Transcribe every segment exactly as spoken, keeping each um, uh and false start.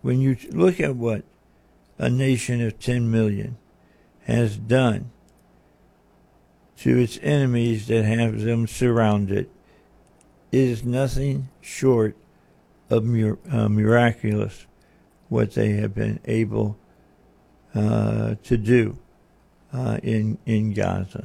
when you look at what a nation of ten million has done to its enemies that have them surrounded, it is nothing short of mir- uh, miraculous what they have been able uh, to do uh, in in Gaza.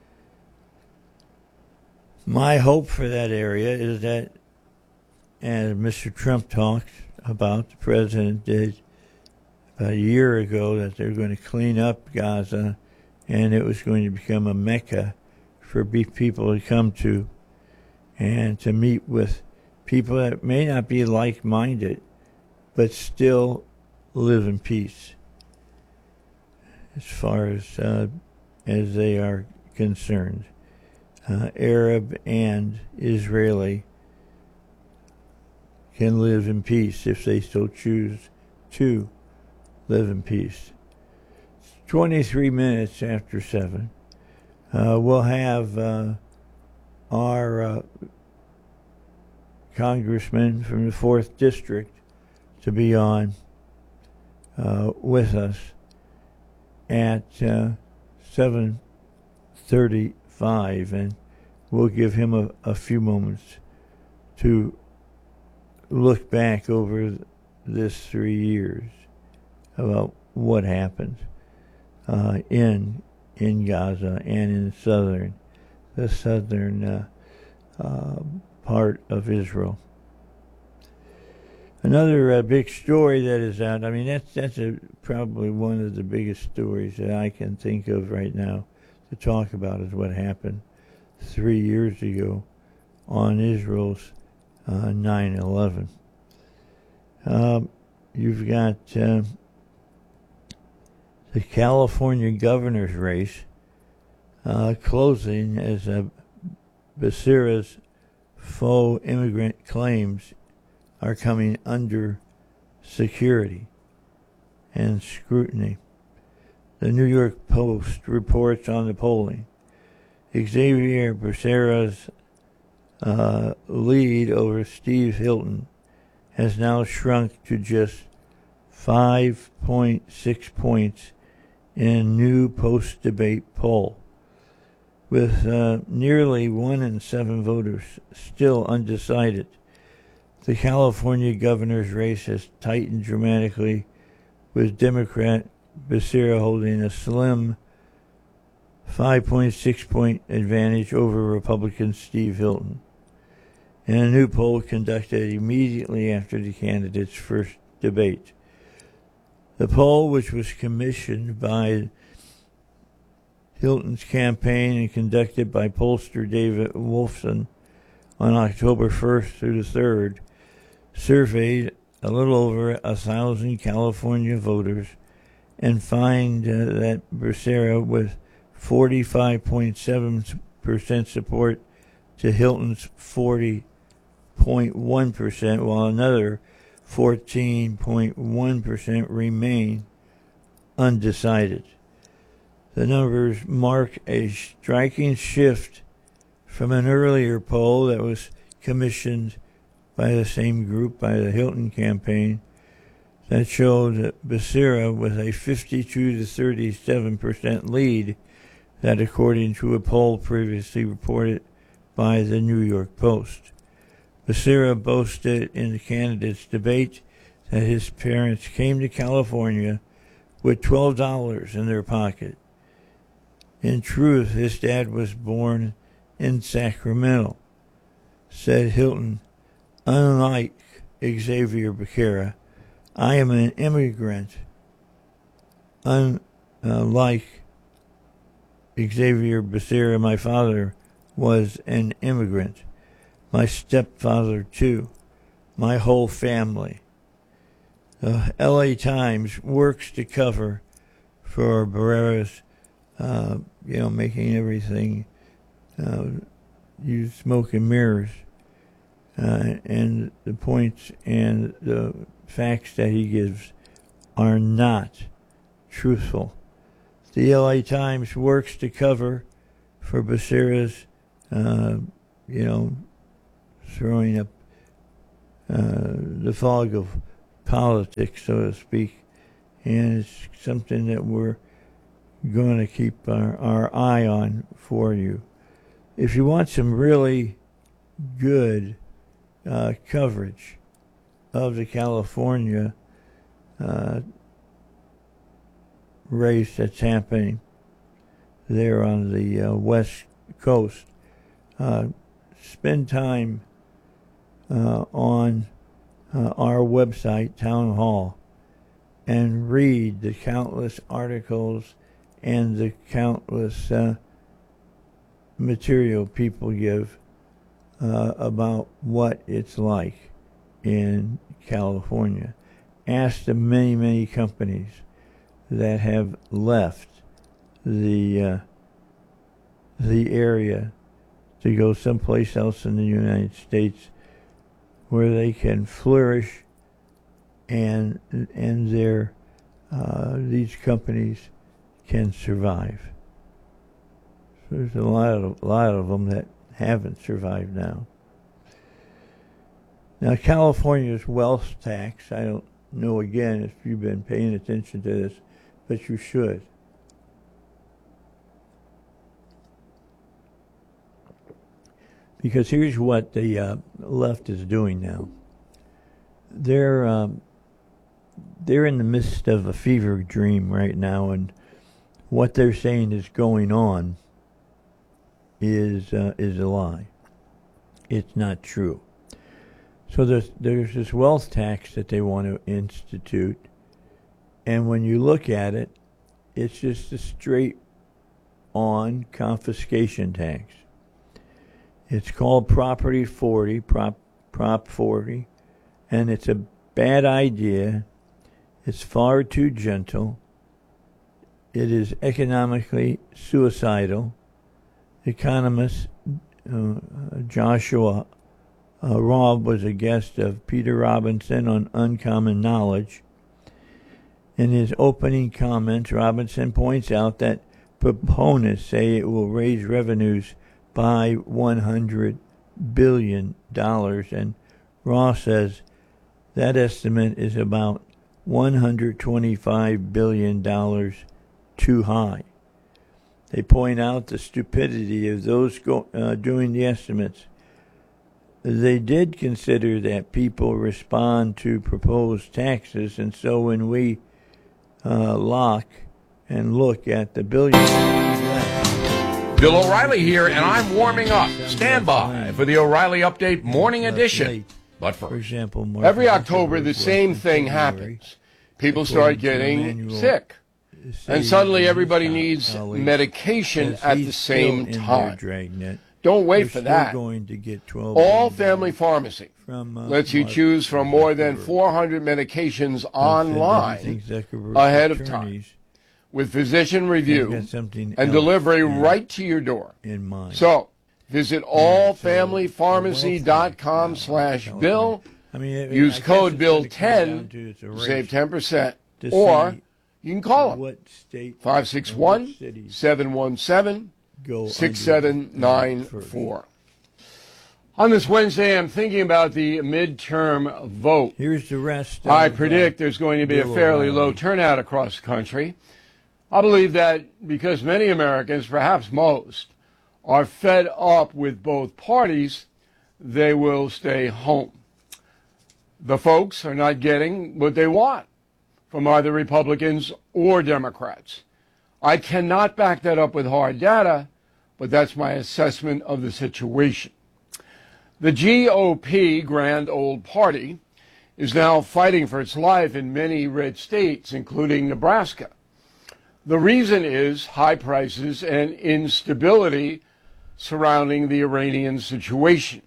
My hope for that area is that, as Mister Trump talked about, the president did about a year ago, that they're going to clean up Gaza and it was going to become a mecca for people to come to and to meet with people that may not be like-minded but still live in peace as far as uh, as they are concerned. Uh, Arab and Israeli can live in peace if they so choose to live in peace. twenty-three minutes after seven. Uh, we'll have uh, our uh, congressman from the fourth District to be on uh, with us at uh, seven thirty-five, and we'll give him a, a few moments to look back over this three years about what happened uh, in in Gaza and in southern the southern uh, uh, part of Israel. Another uh, big story that is out. I mean, that's that's a, probably one of the biggest stories that I can think of right now to talk about is what happened three years ago on Israel's uh, nine eleven. Um, you've got uh, the California governor's race uh, closing as uh, Becerra's faux immigrant claims are coming under security and scrutiny. The New York Post reports on the polling. Xavier Becerra's uh, lead over Steve Hilton has now shrunk to just five point six points in a new post-debate poll, with uh, nearly one in seven voters still undecided. The California governor's race has tightened dramatically, with Democrat Becerra holding a slim five point six point advantage over Republican Steve Hilton. In a new poll conducted immediately after the candidates' first debate. The poll, which was commissioned by Hilton's campaign and conducted by pollster David Wolfson on October first through the third, surveyed a little over a thousand California voters and find uh, that Becerra with forty-five point seven percent support to Hilton's forty point one percent, while another fourteen point one percent remain undecided. The numbers mark a striking shift from an earlier poll that was commissioned by the same group, by the Hilton campaign, that showed that Becerra with a fifty-two to thirty-seven percent lead, that according to a poll previously reported by the New York Post. Becerra boasted in the candidates' debate that his parents came to California with twelve dollars in their pocket. In truth, his dad was born in Sacramento, said Hilton. Unlike Xavier Becerra, I am an immigrant. Unlike Xavier Becerra, my father was an immigrant. My stepfather, too. My whole family. The L A Times works to cover for Becerra's, uh, you know, making everything uh, use smoke and mirrors. Uh, and the points and the facts that he gives are not truthful. The L A Times works to cover for Becerra's, uh, you know, throwing up uh, the fog of politics, so to speak, and it's something that we're going to keep our, our eye on for you. If you want some really good uh, coverage of the California uh, race that's happening there on the uh, West Coast, uh, spend time uh, on uh, our website, Town Hall, and read the countless articles and the countless uh, material people give uh, about what it's like in California. Ask the many, many companies that have left the uh, the area to go someplace else in the United States where they can flourish, and and their uh, these companies can survive. So there's a lot of a lot of them that haven't survived now. Now, California's wealth tax, I don't know again if you've been paying attention to this, but you should. Because here's what the uh, left is doing now. They're um, they're in the midst of a fever dream right now, and what they're saying is going on is uh, is a lie. It's not true. So there's there's this wealth tax that they want to institute, and when you look at it, it's just a straight on confiscation tax. It's called Property forty, Prop Prop forty, and it's a bad idea. It's far too gentle. It is economically suicidal. Economist uh, Joshua uh, Robb was a guest of Peter Robinson on Uncommon Knowledge. In his opening comments, Robinson points out that proponents say it will raise revenues by one hundred billion dollars, and Ross says that estimate is about one hundred twenty-five billion dollars too high. They point out the stupidity of those go, uh, doing the estimates. They did consider that people respond to proposed taxes, and so when we uh, lock and look at the billions. Bill O'Reilly here, and I'm warming up. Stand by for the O'Reilly Update Morning Edition. But For example, every October, the same thing happens. People start getting sick. And suddenly everybody needs medication at the same time. Don't wait for that. All Family Pharmacy lets you choose from more than four hundred medications online ahead of time, with physician review and delivery right to your door. So visit all family pharmacy dot com slash bill. Use code bill ten to save ten percent. Or you can call them, five six one, seven one seven, six seven nine four. On this Wednesday, I'm thinking about the midterm vote. Here's the rest. I predict there's going to be a fairly low turnout across the country. I believe that because many Americans, perhaps most, are fed up with both parties, they will stay home. The folks are not getting what they want from either Republicans or Democrats. I cannot back that up with hard data, but that's my assessment of the situation. The G O P, Grand Old Party, is now fighting for its life in many red states, including Nebraska. The reason is high prices and instability surrounding the Iranian situation.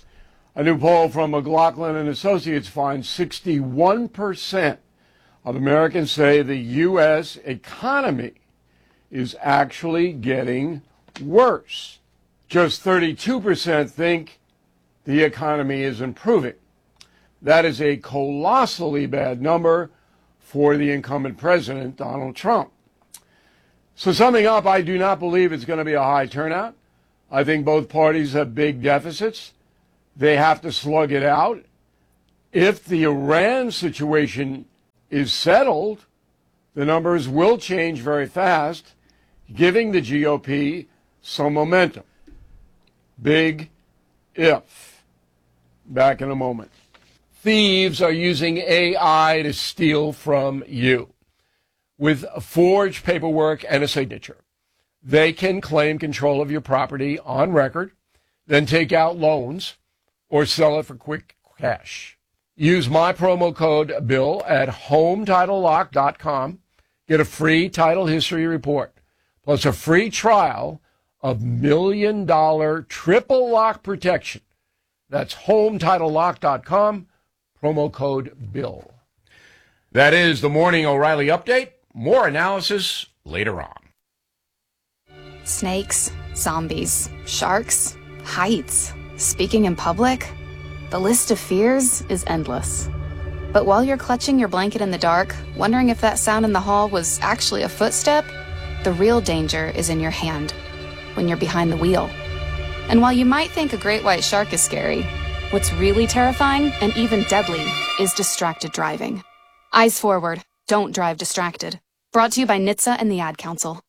A new poll from McLaughlin and Associates finds sixty-one percent of Americans say the U S economy is actually getting worse. Just thirty-two percent think the economy is improving. That is a colossally bad number for the incumbent president, Donald Trump. So summing up, I do not believe it's going to be a high turnout. I think both parties have big deficits. They have to slug it out. If the Iran situation is settled, the numbers will change very fast, giving the G O P some momentum. Big if. Back in a moment. Thieves are using A I to steal from you. With forged paperwork and a signature, they can claim control of your property on record, then take out loans or sell it for quick cash. Use my promo code BILL at home title lock dot com. Get a free title history report, plus a free trial of million dollar triple lock protection. That's home title lock dot com, promo code BILL. That is the Morning O'Reilly Update. More analysis later on. Snakes, zombies, sharks, heights, speaking in public. The list of fears is endless. But while you're clutching your blanket in the dark, wondering if that sound in the hall was actually a footstep, the real danger is in your hand, when you're behind the wheel. And while you might think a great white shark is scary, what's really terrifying and even deadly is distracted driving. Eyes forward, don't drive distracted. Brought to you by N H T S A and the Ad Council.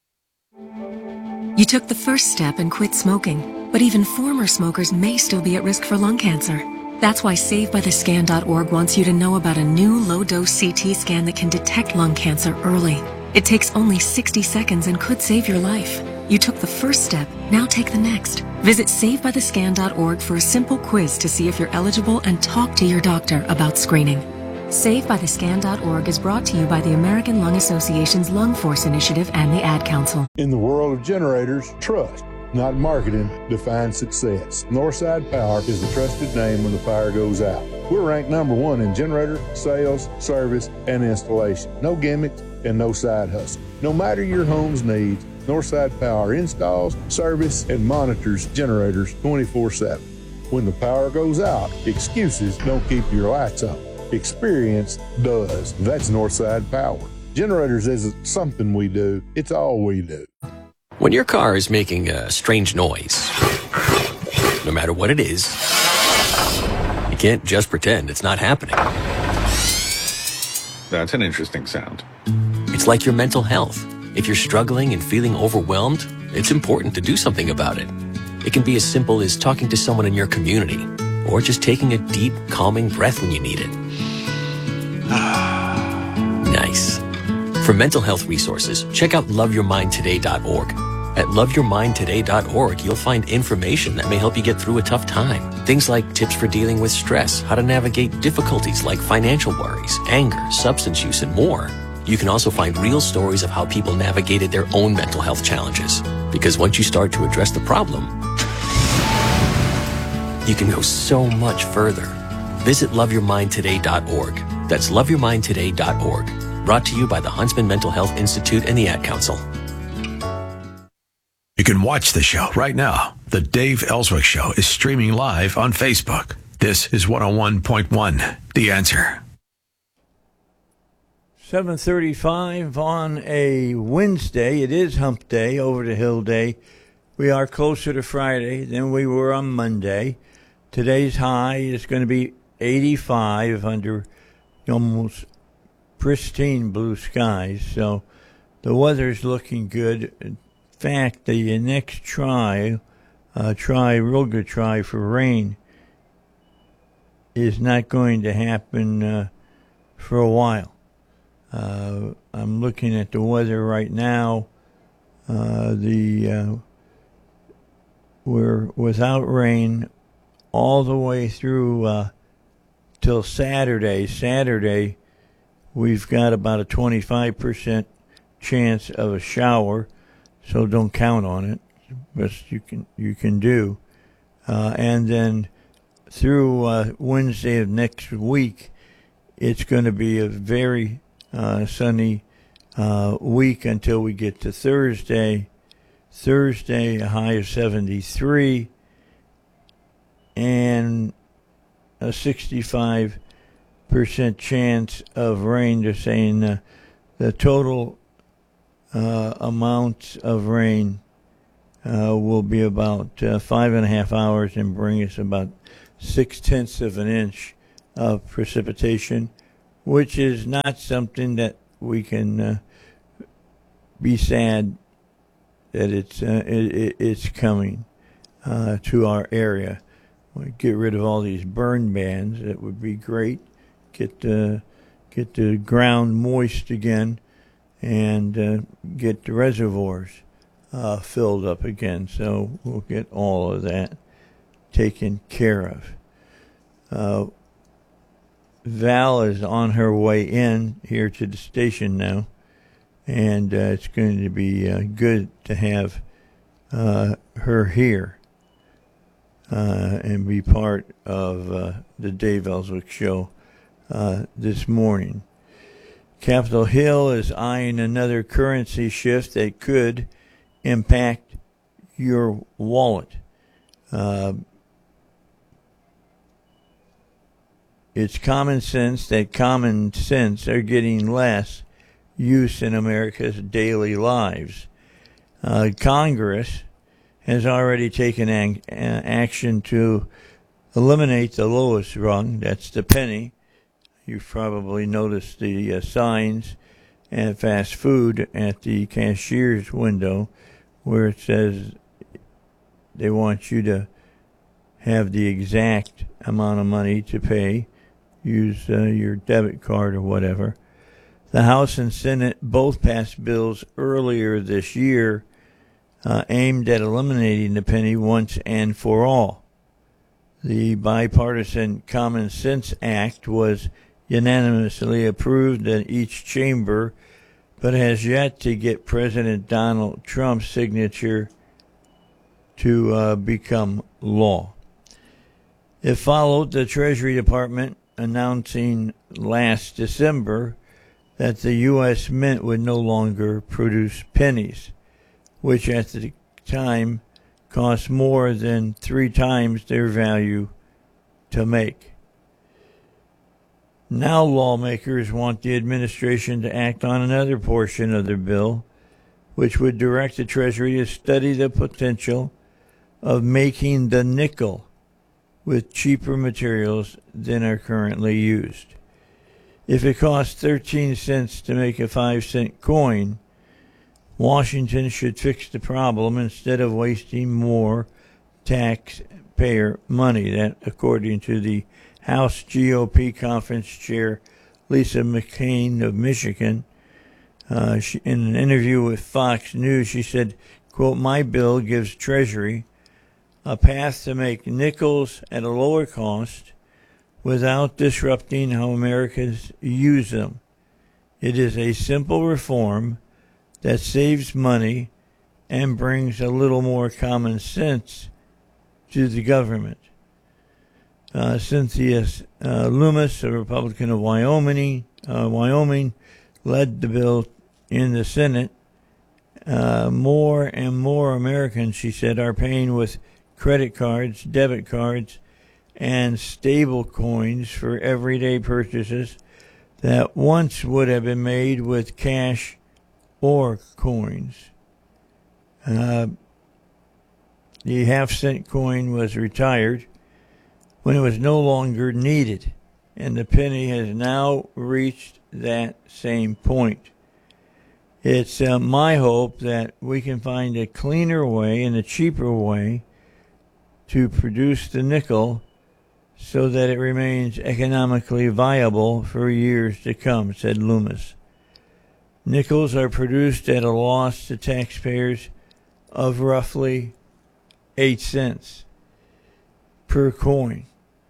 You took the first step and quit smoking, but even former smokers may still be at risk for lung cancer. That's why save by the scan dot org wants you to know about a new low-dose C T scan that can detect lung cancer early. It takes only sixty seconds and could save your life. You took the first step, now take the next. Visit save by the scan dot org for a simple quiz to see if you're eligible and talk to your doctor about screening. save by the scan dot org is brought to you by the American Lung Association's Lung Force Initiative and the Ad Council. In the world of generators, trust, not marketing, defines success. Northside Power is the trusted name when the power goes out. We're ranked number one in generator, sales, service, and installation. No gimmicks and no side hustle. No matter your home's needs, Northside Power installs, service, and monitors generators twenty-four seven. When the power goes out, excuses don't keep your lights on. Experience does. That's Northside Power. Generators isn't something we do, it's all we do. When your car is making a strange noise, no matter what it is, you can't just pretend it's not happening. That's an interesting sound. It's like your mental health. If you're struggling and feeling overwhelmed, it's important to do something about it. It can be as simple as talking to someone in your community, or just taking a deep, calming breath when you need it. Nice. For mental health resources, check out love your mind today dot org. At love your mind today dot org, you'll find information that may help you get through a tough time. Things like tips for dealing with stress, how to navigate difficulties like financial worries, anger, substance use, and more. You can also find real stories of how people navigated their own mental health challenges. Because once you start to address the problem, you can go so much further. Visit love your mind today dot org. That's love your mind today dot org. Brought to you by the Huntsman Mental Health Institute and the Ad Council. You can watch the show right now. The Dave Ellswick Show is streaming live on Facebook. This is one oh one point one, The Answer. seven thirty-five on a Wednesday. It is Hump Day, over the hill day. We are closer to Friday than we were on Monday. Today's high is going to be eighty-five under almost pristine blue skies. So the weather's looking good. In fact, the next try, uh, try, real good try for rain is not going to happen uh, for a while. Uh, I'm looking at the weather right now. Uh, the uh, we're without rain all the way through uh, till Saturday. Saturday, we've got about a twenty-five percent chance of a shower, so don't count on it. Best you can you can do, uh, and then through uh, Wednesday of next week, it's going to be a very uh, sunny uh, week until we get to Thursday. Thursday, a high of seventy-three, and a sixty-five percent chance of rain. They're saying uh, the total uh, amount of rain uh, will be about uh, five and a half hours and bring us about six tenths of an inch of precipitation, which is not something that we can uh, be sad that it's uh, it, it's coming uh, to our area. We get rid of all these burn bans. That would be great. Get the get the ground moist again, and uh, get the reservoirs uh, filled up again. So we'll get all of that taken care of. Uh, Val is on her way in here to the station now, and uh, it's going to be uh, good to have uh, her here uh, and be part of uh, the Dave Ellswick Show uh, this morning. Capitol Hill is eyeing another currency shift that could impact your wallet. Uh, it's common sense that common sense are getting less use in America's daily lives. Uh, Congress has already taken an, uh, action to eliminate the lowest rung, that's the penny. You've probably noticed the uh, signs at fast food at the cashier's window where it says they want you to have the exact amount of money to pay. Use uh, your debit card or whatever. The House and Senate both passed bills earlier this year uh, aimed at eliminating the penny once and for all. The Bipartisan Common Sense Act was unanimously approved in each chamber, but has yet to get President Donald Trump's signature to uh, become law. It followed the Treasury Department announcing last December that the U S Mint would no longer produce pennies, which at the time cost more than three times their value to make. Now lawmakers want the administration to act on another portion of their bill, which would direct the Treasury to study the potential of making the nickel with cheaper materials than are currently used. If it costs thirteen cents to make a five cent coin, Washington should fix the problem instead of wasting more taxpayer money. That, according to the House G O P conference chair Lisa McCain of Michigan. Uh, she, in an interview with Fox News, she said, quote, "My bill gives Treasury a path to make nickels at a lower cost without disrupting how Americans use them. It is a simple reform that saves money and brings a little more common sense to the government." Uh, Cynthia uh, Loomis, a Republican of Wyoming, uh, Wyoming, led the bill in the Senate. Uh, more and more Americans, she said, are paying with credit cards, debit cards, and stable coins for everyday purchases that once would have been made with cash or coins. Uh, the half-cent coin was retired when it was no longer needed, and the penny has now reached that same point. It's uh, my hope that we can find a cleaner way and a cheaper way to produce the nickel so that it remains economically viable for years to come, said Loomis. Nickels are produced at a loss to taxpayers of roughly eight cents per coin.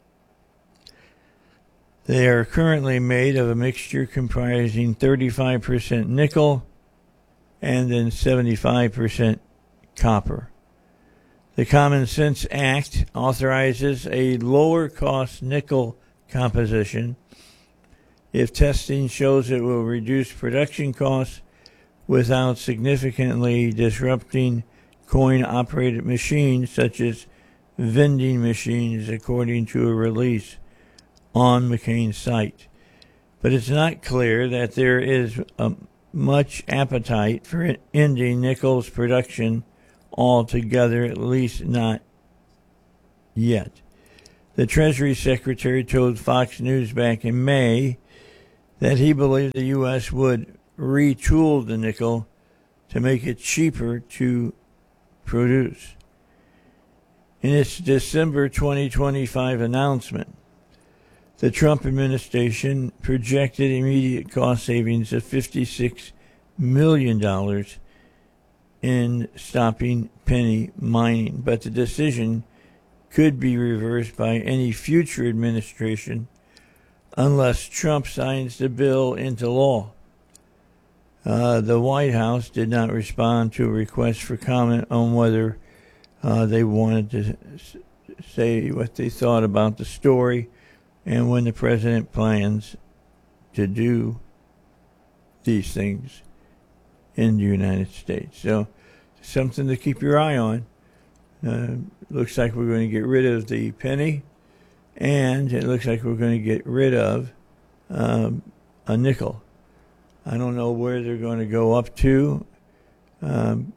They are currently made of a mixture comprising thirty-five percent nickel and then seventy-five percent copper. The Common Sense Act authorizes a lower cost nickel composition if testing shows it will reduce production costs without significantly disrupting coin-operated machines such as vending machines, according to a release on McCain's site. But it's not clear that there is a much appetite for ending nickel's production altogether, at least not yet. The Treasury Secretary told Fox News back in May that he believed the U S would retool the nickel to make it cheaper to produce. In its December twenty twenty-five announcement, the Trump administration projected immediate cost savings of fifty-six million dollars in stopping penny mining, but the decision could be reversed by any future administration unless Trump signs the bill into law. Uh, the White House did not respond to a request for comment on whether uh, they wanted to say what they thought about the story and when the president plans to do these things in the United States. So, something to keep your eye on. Uh, looks like we're going to get rid of the penny, and it looks like we're going to get rid of um, a nickel. I don't know where they're going to go up to. Um,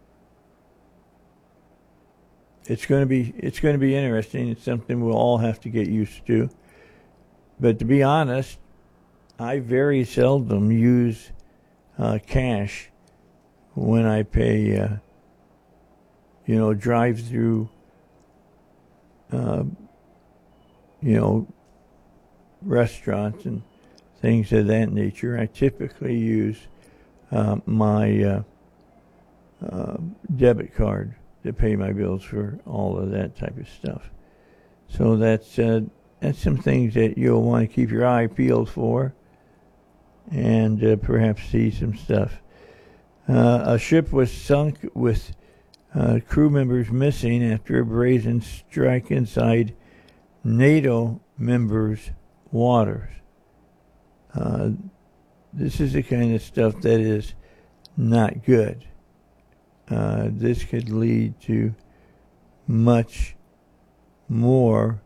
it's going to be it's going to be interesting. It's something we'll all have to get used to. But to be honest, I very seldom use uh, cash when I pay, uh, you know, drive-through, uh, you know, restaurants and things of that nature. I typically use uh, my uh, uh, debit card to pay my bills for all of that type of stuff. So that's uh, that's some things that you'll want to keep your eye peeled for, and uh, perhaps see some stuff. Uh, a ship was sunk with uh, crew members missing after a brazen strike inside NATO members' waters. Uh, this is the kind of stuff that is not good. Uh, this could lead to much more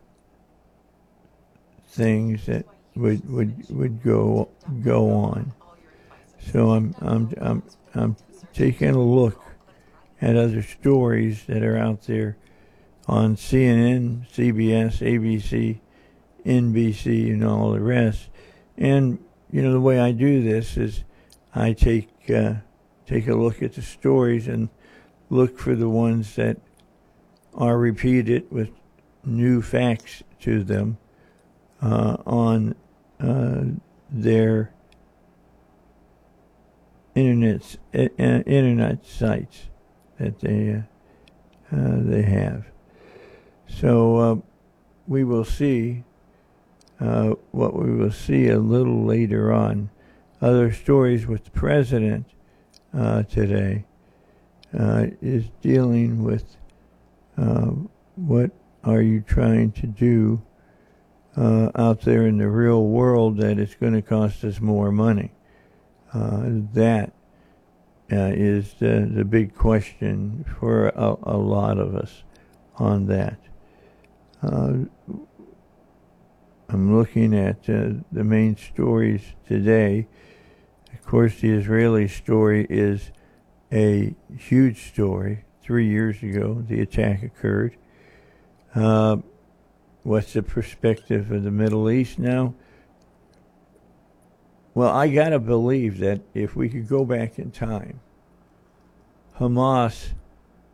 things that would would would go go on. So I'm I'm I'm I'm taking a look at other stories that are out there on C N N, C B S, A B C, N B C, and all the rest. And you know, the way I do this is I take uh, take a look at the stories and look for the ones that are repeated with new facts to them uh, on uh, their internet uh, internet sites that they uh, uh, they have. So uh, we will see uh, what we will see a little later on. Other stories with the president uh, today uh, is dealing with uh, what are you trying to do uh, out there in the real world that is going to cost us more money. Uh, that uh, is the, the big question for a, a lot of us on that. Uh, I'm looking at uh, the main stories today. Of course, the Israeli story is a huge story. Three years ago, the attack occurred. Uh, what's the perspective of the Middle East now? Well, I got to believe that if we could go back in time, Hamas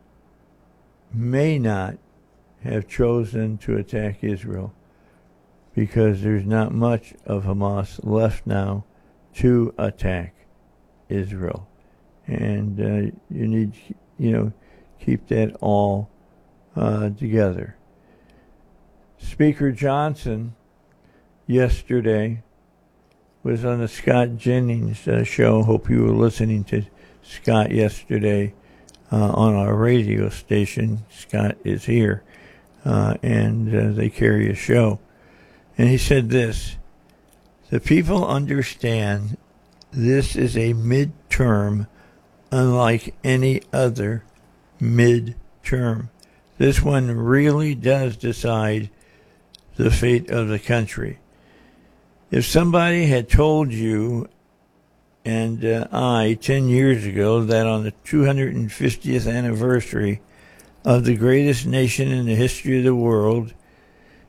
may not have chosen to attack Israel because there's not much of Hamas left now to attack Israel. And uh, you need, you know, keep that all uh, together. Speaker Johnson yesterday was on the Scott Jennings uh, show. Hope you were listening to Scott yesterday uh, on our radio station. Scott is here, uh, and uh, they carry a show. And he said this: the people understand this is a midterm unlike any other midterm. This one really does decide the fate of the country. If somebody had told you and uh, I ten years ago that on the two hundred fiftieth anniversary of the greatest nation in the history of the world,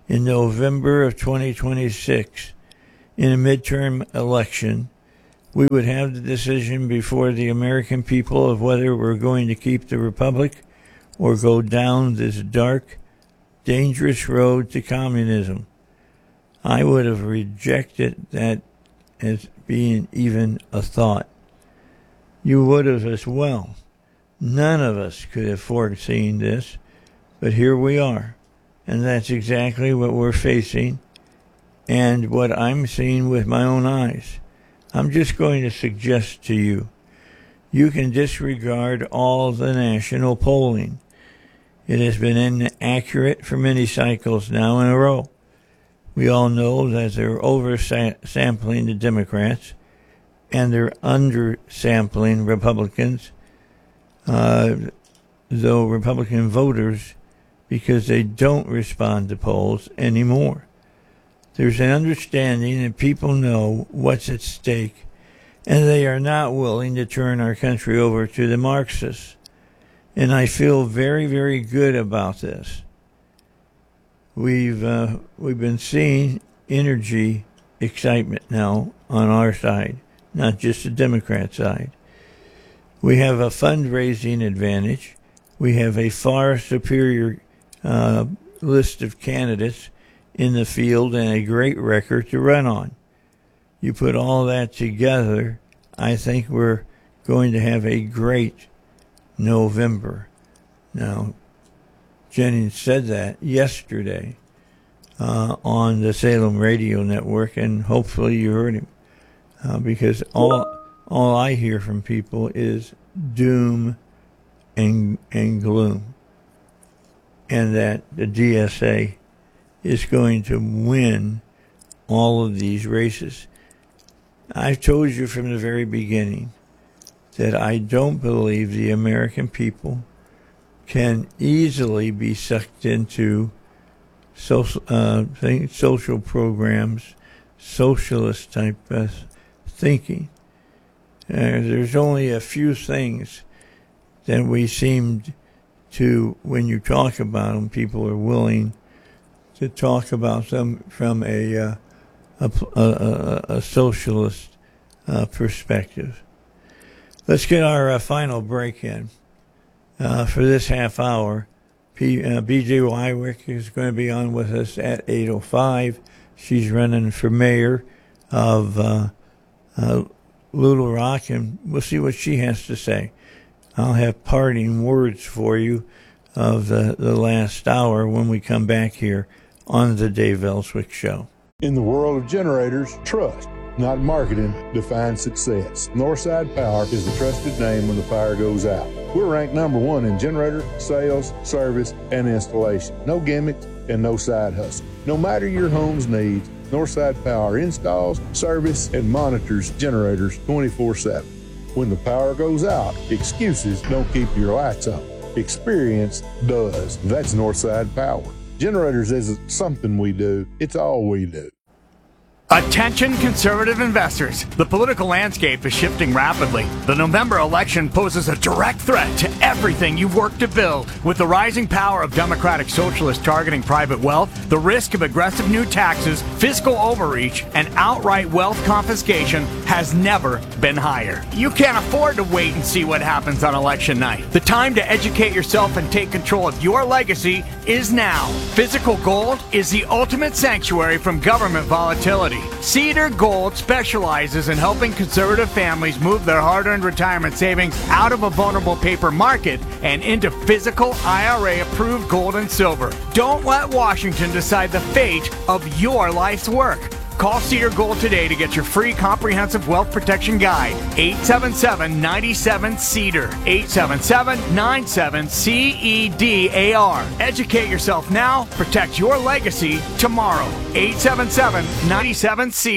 in November of twenty twenty-six, in a midterm election, we would have the decision before the American people of whether we're going to keep the republic or go down this dark, dangerous road to communism. I would have rejected that as being even a thought. You would have as well. None of us could have foreseen this, but here we are. And that's exactly what we're facing and what I'm seeing with my own eyes. I'm just going to suggest to you, you can disregard all the national polling. It has been inaccurate for many cycles now in a row. We all know that they're oversampling the Democrats and they're undersampling Republicans, uh, though Republican voters, because they don't respond to polls anymore. There's an understanding that people know what's at stake, and they are not willing to turn our country over to the Marxists. And I feel very, very good about this. We've uh, we've been seeing energy excitement now on our side, not just the Democrat side. We have a fundraising advantage. We have a far superior uh, list of candidates in the field and a great record to run on. You put all that together, I think we're going to have a great November. Now, Jennings said that yesterday uh, on the Salem Radio Network, and hopefully you heard him, uh, because all all I hear from people is doom and and gloom, and that the D S A is going to win all of these races. I've told you from the very beginning that I don't believe the American people can easily be sucked into social, uh, things, social programs, socialist type uh, thinking. Uh, there's only a few things that we seem to, when you talk about them, people are willing to talk about them from a uh, a, a, a socialist uh, perspective. Let's get our uh, final break in uh, for this half hour. P, uh, B J Wywick is going to be on with us at eight oh five. She's running for mayor of uh, uh, Little Rock, and we'll see what she has to say. I'll have parting words for you of the, the last hour when we come back here on the Dave Ellswick Show. In the world of generators, trust, not marketing, defines success. Northside Power is the trusted name when the fire goes out. We're ranked number one in generator, sales, service, and installation. No gimmicks and no side hustle. No matter your home's needs, Northside Power installs, service, and monitors generators twenty-four seven. When the power goes out, excuses don't keep your lights on. Experience does. That's Northside Power. Generators isn't something we do, it's all we do. Attention conservative investors. The political landscape is shifting rapidly. The November election poses a direct threat to everything you've worked to build. With the rising power of democratic socialists targeting private wealth, the risk of aggressive new taxes, fiscal overreach, and outright wealth confiscation has never been higher. You can't afford to wait and see what happens on election night. The time to educate yourself and take control of your legacy is now. Physical gold is the ultimate sanctuary from government volatility. Cedar Gold specializes in helping conservative families move their hard-earned retirement savings out of a vulnerable paper market and into physical I R A-approved gold and silver. Don't let Washington decide the fate of your life's work. Call Cedar Gold today to get your free comprehensive wealth protection guide. eight seven seven, nine seven, CEDAR. eight seven seven, nine seven, C E D A R. Educate yourself now. Protect your legacy tomorrow. eight seven seven, nine seven, CEDAR.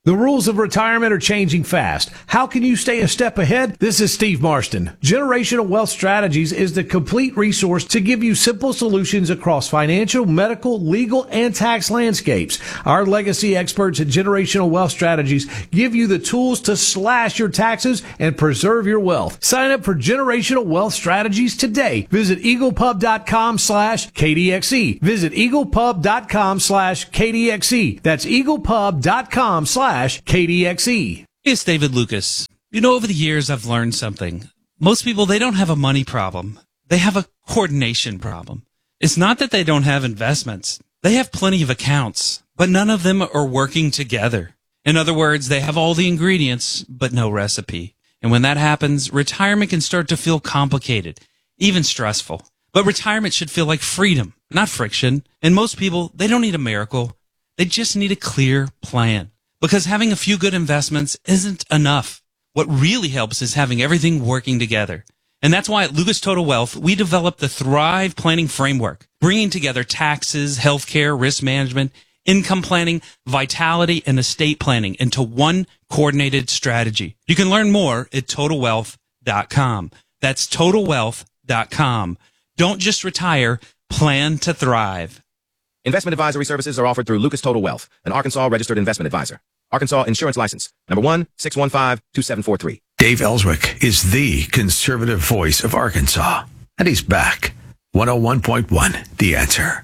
The rules of retirement are changing fast. How can you stay a step ahead? This is Steve Marston. Generational Wealth Strategies is the complete resource to give you simple solutions across financial, medical, legal, and tax landscapes. Our legacy experts at Generational Wealth Strategies give you the tools to slash your taxes and preserve your wealth. Sign up for Generational Wealth Strategies today. Visit eaglepub.com slash KDXE. Visit eaglepub.com slash KDXE. That's eaglepub.com slash K D X E. It's David Lucas. You know, over the years, I've learned something. Most people, they don't have a money problem. They have a coordination problem. It's not that they don't have investments. They have plenty of accounts, but none of them are working together. In other words, they have all the ingredients, but no recipe. And when that happens, retirement can start to feel complicated, even stressful. But retirement should feel like freedom, not friction. And most people, they don't need a miracle. They just need a clear plan. Because having a few good investments isn't enough. What really helps is having everything working together. And that's why at Lucas Total Wealth, we developed the Thrive Planning Framework, bringing together taxes, healthcare, risk management, income planning, vitality, and estate planning into one coordinated strategy. You can learn more at total wealth dot com. That's total wealth dot com. Don't just retire, plan to thrive. Investment advisory services are offered through Lucas Total Wealth, an Arkansas registered investment advisor. Arkansas Insurance License, number one six one five two seven four three. Dave Ellswick is the conservative voice of Arkansas, and he's back. one oh one point one, The Answer.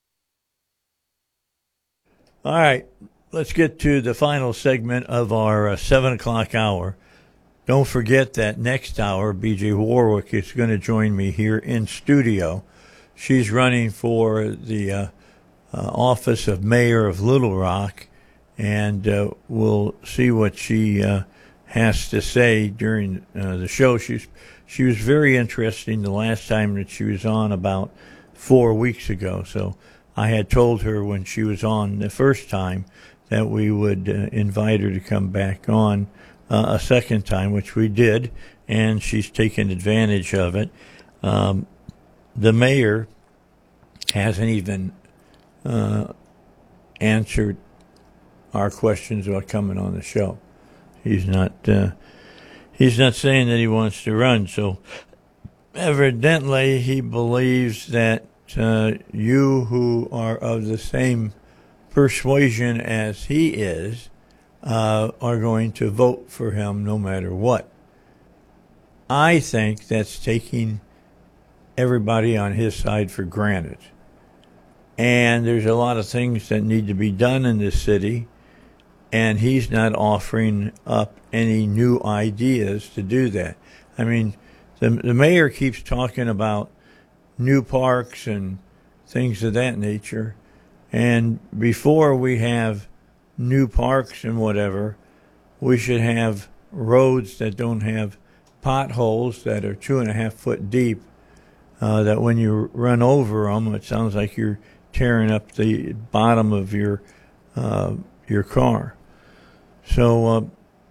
All right, let's get to the final segment of our uh, seven o'clock hour. Don't forget that next hour, B J Warwick is going to join me here in studio. She's running for the uh, uh, office of mayor of Little Rock, and uh, we'll see what she uh, has to say during uh, the show. She's she was very interesting the last time that she was on, about four weeks ago. So I had told her when she was on the first time that we would uh, invite her to come back on uh, a second time, which we did, and she's taken advantage of it. Um, the mayor hasn't even uh, answered our questions about coming on the show. He's not uh, he's not saying that he wants to run. So evidently he believes that uh, you who are of the same persuasion as he is uh, are going to vote for him no matter what. I think that's taking everybody on his side for granted. And there's a lot of things that need to be done in this city, and he's not offering up any new ideas to do that. I mean, the, the mayor keeps talking about new parks and things of that nature, and before we have new parks and whatever, we should have roads that don't have potholes that are two and a half foot deep, uh, that when you run over them, it sounds like you're tearing up the bottom of your uh, your car. So uh,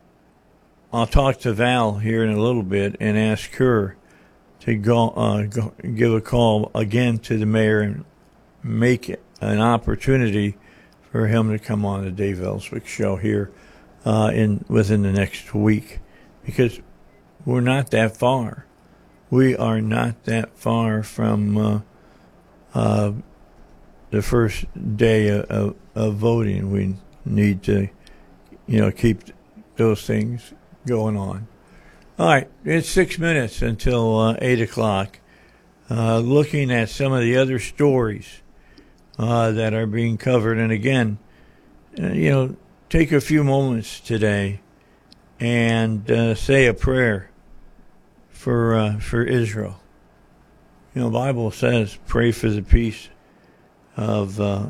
I'll talk to Val here in a little bit and ask her to go, uh, go give a call again to the mayor and make it an opportunity for him to come on the Dave Ellswick show here uh, in within the next week, because we're not that far. We are not that far from uh, uh, the first day of, of, of voting. We need to, you know, keep those things going on. All right, it's six minutes until uh, eight o'clock. Uh, looking at some of the other stories uh, that are being covered, and again, uh, you know, take a few moments today and uh, say a prayer for uh, for Israel. You know, the Bible says, "Pray for the peace of uh,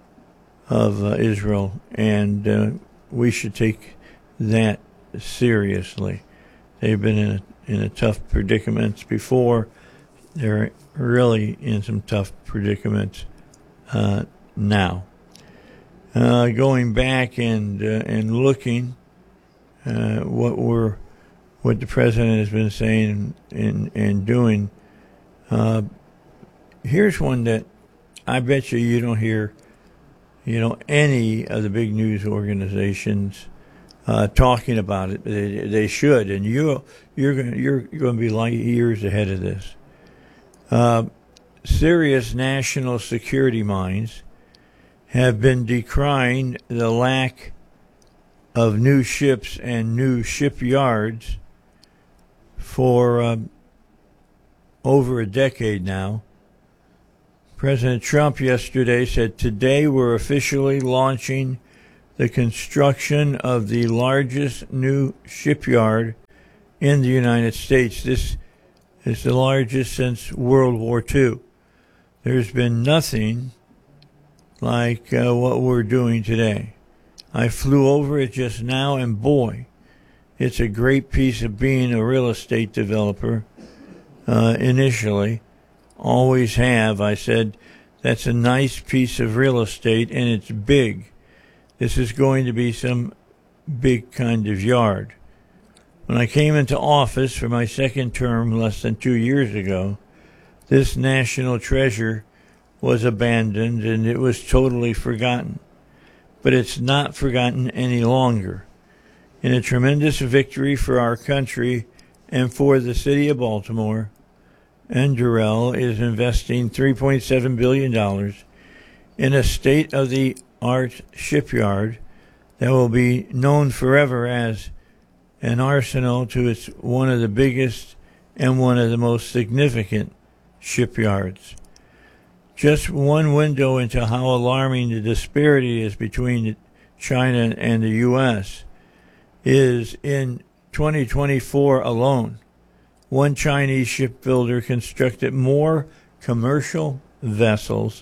of uh, Israel," and uh, we should take that seriously. They've been in a, in a tough predicaments before. They're really in some tough predicaments uh, now. Uh, going back and uh, and looking uh, what we're what the president has been saying and and doing. Uh, here's one that I bet you you don't hear, you know, any of the big news organizations uh, talking about it. They, they should, and you you're going you're going to be light years ahead of this. Uh, serious national security minds have been decrying the lack of new ships and new shipyards for um, over a decade now. President Trump yesterday said, "Today we're officially launching the construction of the largest new shipyard in the United States. This is the largest since World War Two. There's been nothing like uh, what we're doing today." I flew over it just now, and boy, it's a great piece of being a real estate developer. Uh, initially, always have. I said, that's a nice piece of real estate, and it's big. This is going to be some big kind of yard. When I came into office for my second term less than two years ago, this national treasure was abandoned, and it was totally forgotten. But it's not forgotten any longer. In a tremendous victory for our country and for the city of Baltimore, Anduril is investing three point seven billion dollars in a state-of-the-art shipyard that will be known forever as an arsenal to its one of the biggest and one of the most significant shipyards. Just one window into how alarming the disparity is between China and the U S is in twenty twenty-four alone. One Chinese shipbuilder constructed more commercial vessels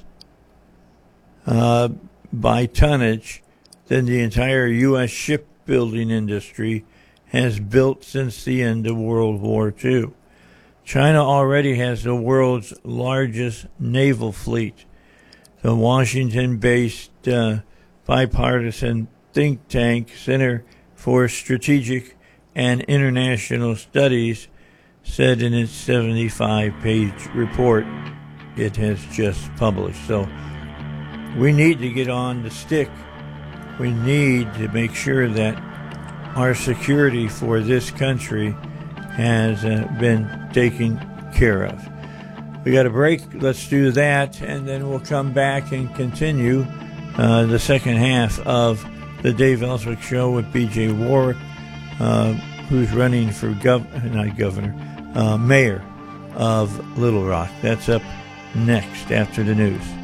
uh, by tonnage than the entire U S shipbuilding industry has built since the end of World War Two. China already has the world's largest naval fleet. The Washington-based uh, bipartisan think tank Center for Strategic and International Studies said in its seventy-five page report it has just published. So we need to get on the stick. We need to make sure that our security for this country has uh, been taken care of. We got a break. Let's do that, and then we'll come back and continue uh, the second half of the Dave Ellswick Show with B J Warwick, uh, who's running for gov- not governor, uh, mayor of Little Rock. That's up next after the news.